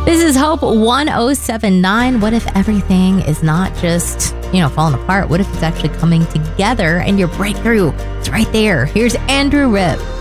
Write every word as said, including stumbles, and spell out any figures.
This is Hope one oh seven nine. What if everything is not just, you know, falling apart? What if it's actually coming together and your breakthrough is right there? Here's Andrew Ripp.